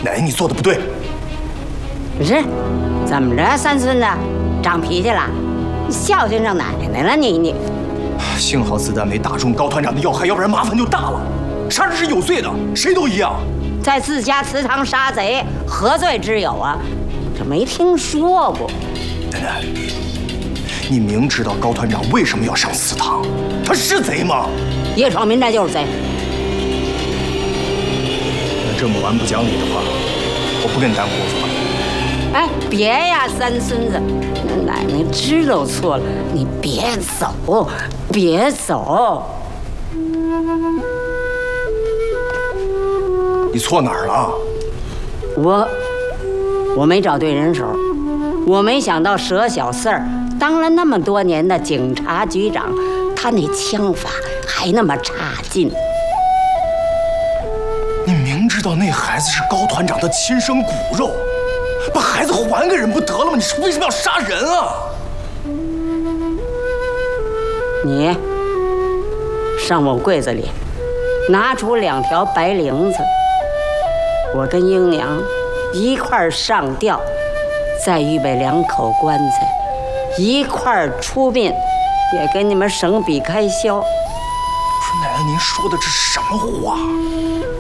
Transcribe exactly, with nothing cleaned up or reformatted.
奶奶，你做的不对。 是，怎么着，三孙子，长脾气了？你孝敬上奶奶了，你你。 幸好子弹没打中高团长的要害，要不然麻烦就大了。杀人是有罪的，谁都一样。 在自家祠堂杀贼，何罪之有啊？这没听说过。 奶奶，你明知道高团长为什么要上祠堂，他是贼吗？ 夜闯民宅就是贼。 那这么玩不讲理的话，我不跟你耽误功夫了。 哎，别呀，三孙子，奶奶知道错了，你别走，别走。 你错哪儿了？ 我我没找对人手，我没想到佘小四儿当了那么多年的警察局长，他那枪法还那么差劲。 你明知道那孩子是高团长的亲生骨肉，把孩子还给人不得了吗？你是为什么要杀人啊？ 你上我柜子里拿出两条白绫子，我跟英娘一块儿上吊，再预备两口棺材，一块儿出殡，也给你们省笔开销。 说奶奶，您说的这是什么话？